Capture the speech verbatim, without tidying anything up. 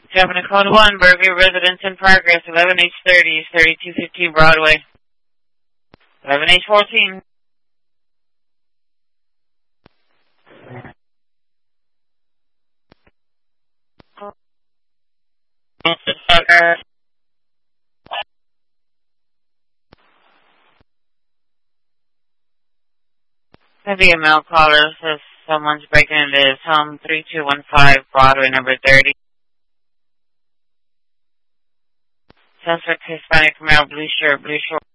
Japanese Code one, Burger Residence in progress, eleven H thirty, thirty-two fifteen Broadway. eleven H fourteen. Heavy email caller says someone's breaking into his home, three two one five Broadway, number thirty. Suspect Hispanic male, blue shirt, blue short.